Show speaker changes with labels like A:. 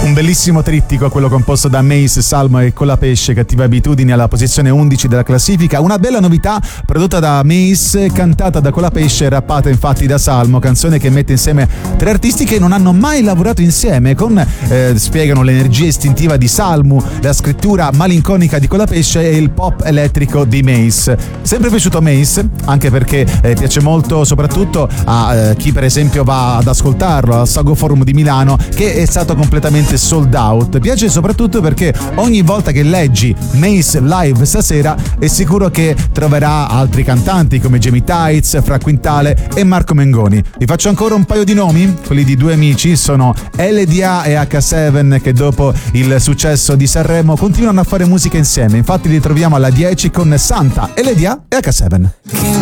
A: Un bellissimo trittico, quello composto da Mace, Salmo e Colapesce, Cattive abitudini, alla posizione 11 della classifica. Una bella novità prodotta da Mace, cantata da Colapesce e rappata infatti da Salmo, canzone che mette insieme tre artisti che non hanno mai lavorato insieme, spiegano l'energia istintiva di Salmo, la scrittura malinconica di Colapesce e il pop elettrico di Mace. Sempre piaciuto Mace, anche perché piace molto soprattutto a chi per esempio va ad ascoltarlo al Sago Forum di Milano, che è stato completamente sold out. Piace soprattutto perché ogni volta che leggi Mace live stasera è sicuro che troverà altri cantanti come Jamie Tights, Fra Quintale e Marco Mengoni. Vi faccio ancora un paio di nomi, quelli di due amici, sono LDA e H7, che dopo il successo di Sanremo continuano a fare musica insieme. Infatti li troviamo alla 10 con Santa, LDA e H7.